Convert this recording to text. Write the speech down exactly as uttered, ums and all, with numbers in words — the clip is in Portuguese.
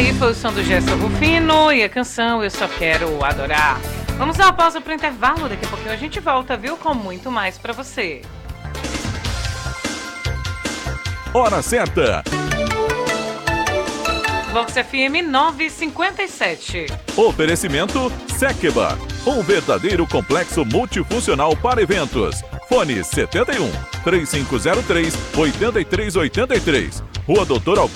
Aí foi o som do Gerson Rufino e a canção Eu Só Quero Adorar. Vamos dar uma pausa para o intervalo, daqui a pouquinho a gente volta, viu? Com muito mais para você. Hora certa. Vox F M nove e cinquenta e sete. Oferecimento Sekeba, um verdadeiro complexo multifuncional para eventos. Fone setenta e um, três cinco zero três, oito três oito três. Rua Doutor Augusto.